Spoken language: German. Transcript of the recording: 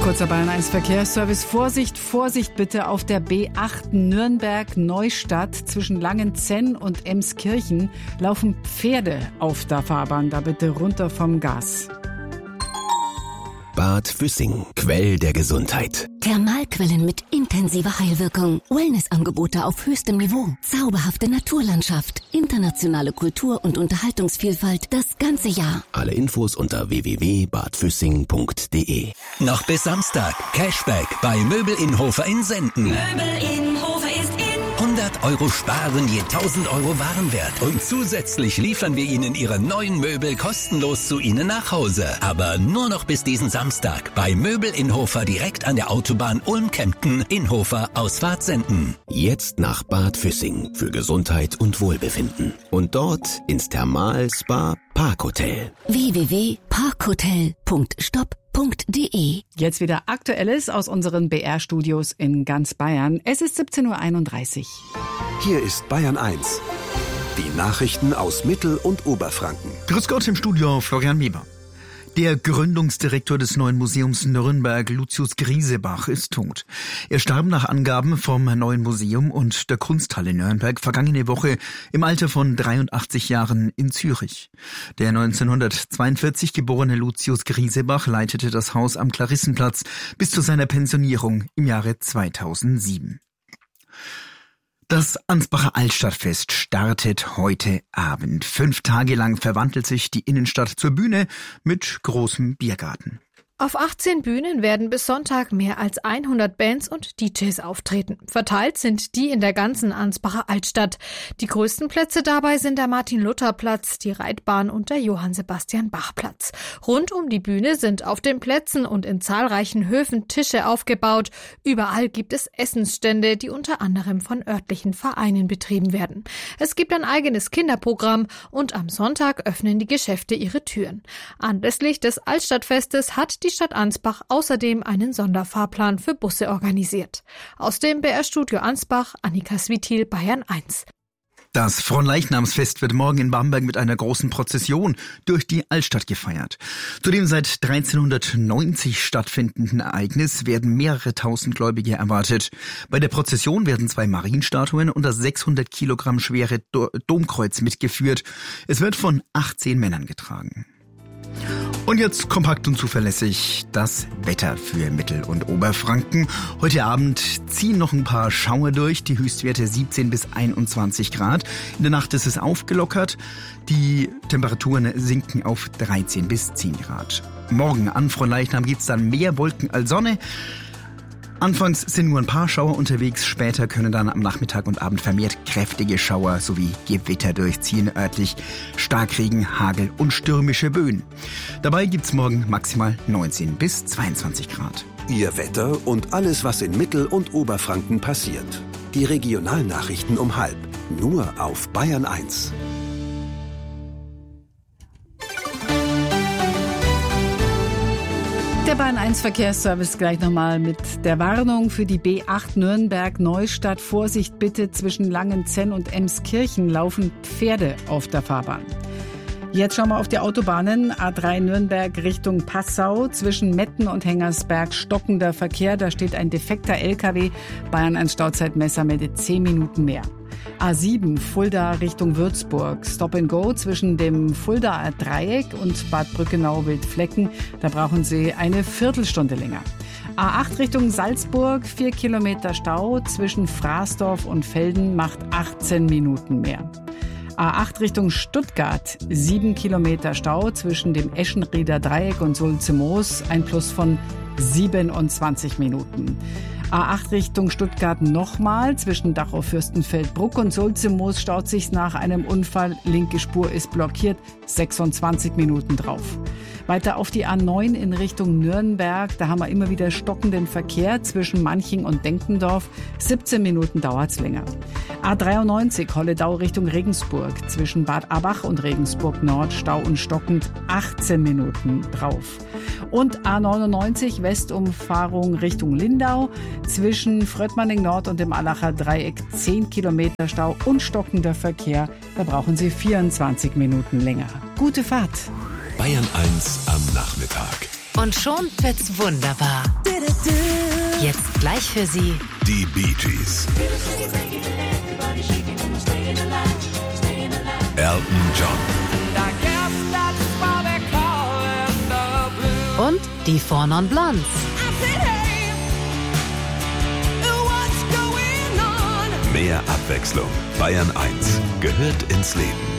Kurzer Bayern 1 Verkehrsservice. Vorsicht, Vorsicht bitte auf der B8 Nürnberg-Neustadt. Zwischen Langenzenn und Emskirchen laufen Pferde auf der Fahrbahn. Da bitte runter vom Gas. Bad Füssing, Quell der Gesundheit. Thermalquellen mit intensiver Heilwirkung. Wellnessangebote auf höchstem Niveau. Zauberhafte Naturlandschaft. Internationale Kultur- und Unterhaltungsvielfalt das ganze Jahr. Alle Infos unter www.badfüssing.de. Noch bis Samstag. Cashback bei Möbel in Hofer in Senden. Möbel in Hofer ist in. 100 € sparen je 1000 € Warenwert. Und zusätzlich liefern wir Ihnen Ihre neuen Möbel kostenlos zu Ihnen nach Hause. Aber nur noch bis diesen Samstag. Bei Möbel in Hofer direkt an der Autobahn Ulm-Kempten in Hofer Ausfahrt Senden. Jetzt nach Bad Füssing für Gesundheit und Wohlbefinden. Und dort ins Thermal-Spa-Parkhotel. www.parkhotel.stop.de. Jetzt wieder Aktuelles aus unseren BR-Studios in ganz Bayern. Es ist 17:31 Uhr. Hier ist Bayern 1. Die Nachrichten aus Mittel- und Oberfranken. Grüß Gott, im Studio Florian Weber. Der Gründungsdirektor des Neuen Museums Nürnberg, Lucius Griesebach, ist tot. Er starb nach Angaben vom Neuen Museum und der Kunsthalle Nürnberg vergangene Woche im Alter von 83 Jahren in Zürich. Der 1942 geborene Lucius Griesebach leitete das Haus am Klarissenplatz bis zu seiner Pensionierung im Jahre 2007. Das Ansbacher Altstadtfest startet heute Abend. 5 Tage lang verwandelt sich die Innenstadt zur Bühne mit großem Biergarten. Auf 18 Bühnen werden bis Sonntag mehr als 100 Bands und DJs auftreten. Verteilt sind die in der ganzen Ansbacher Altstadt. Die größten Plätze dabei sind der Martin-Luther-Platz, die Reitbahn und der Johann-Sebastian-Bach-Platz. Rund um die Bühne sind auf den Plätzen und in zahlreichen Höfen Tische aufgebaut. Überall gibt es Essensstände, die unter anderem von örtlichen Vereinen betrieben werden. Es gibt ein eigenes Kinderprogramm und am Sonntag öffnen die Geschäfte ihre Türen. Anlässlich des Altstadtfestes hat die Stadt Ansbach außerdem einen Sonderfahrplan für Busse organisiert. Aus dem BR-Studio Ansbach, Annika Switil, Bayern 1. Das Fronleichnamsfest wird morgen in Bamberg mit einer großen Prozession durch die Altstadt gefeiert. Zu dem seit 1390 stattfindenden Ereignis werden mehrere tausend Gläubige erwartet. Bei der Prozession werden 2 Marienstatuen und das 600 Kilogramm schwere Domkreuz mitgeführt. Es wird von 18 Männern getragen. Und jetzt kompakt und zuverlässig das Wetter für Mittel- und Oberfranken. Heute Abend ziehen noch ein paar Schauer durch, die Höchstwerte 17 bis 21 Grad. In der Nacht ist es aufgelockert, die Temperaturen sinken auf 13 bis 10 Grad. Morgen an Fronleichnam gibt's dann mehr Wolken als Sonne. Anfangs sind nur ein paar Schauer unterwegs, später können dann am Nachmittag und Abend vermehrt kräftige Schauer sowie Gewitter durchziehen, örtlich Starkregen, Hagel und stürmische Böen. Dabei gibt's morgen maximal 19 bis 22 Grad. Ihr Wetter und alles, was in Mittel- und Oberfranken passiert. Die Regionalnachrichten um 12:30. Nur auf Bayern 1. Der Bayern 1 Verkehrsservice gleich nochmal mit der Warnung für die B8 Nürnberg-Neustadt. Vorsicht bitte, zwischen Langenzenn und Emskirchen laufen Pferde auf der Fahrbahn. Jetzt schauen wir auf die Autobahnen. A3 Nürnberg Richtung Passau. Zwischen Metten und Hengersberg stockender Verkehr. Da steht ein defekter LKW. Bayern 1 Stauzeitmesser meldet 10 Minuten mehr. A7 Fulda Richtung Würzburg. Stop and Go zwischen dem Fuldaer Dreieck und Bad Brückenau-Wildflecken. Da brauchen Sie eine Viertelstunde länger. A8 Richtung Salzburg, 4 Kilometer Stau zwischen Fraßdorf und Velden macht 18 Minuten mehr. A8 Richtung Stuttgart, 7 Kilometer Stau zwischen dem Eschenrieder Dreieck und Sulze-Moos, ein Plus von 27 Minuten. A8 Richtung Stuttgart nochmal, zwischen Dachau-Fürstenfeldbruck und Sulze-Moos staut sich nach einem Unfall. Linke Spur ist blockiert, 26 Minuten drauf. Weiter auf die A9 in Richtung Nürnberg, da haben wir immer wieder stockenden Verkehr zwischen Manching und Denkendorf. 17 Minuten dauert's länger. A93 Holledau Richtung Regensburg, zwischen Bad Abach und Regensburg Nord, Stau und stockend, 18 Minuten drauf. Und A99 Westumfahrung Richtung Lindau, zwischen Fröttmanning Nord und dem Allacher Dreieck 10 Kilometer Stau und stockender Verkehr. Da brauchen Sie 24 Minuten länger. Gute Fahrt! Bayern 1 am Nachmittag. Und schon wird's wunderbar. Jetzt gleich für Sie die Bee Gees, Elton John und die Four Non Blondes. Mehr Abwechslung. Bayern 1 gehört ins Leben.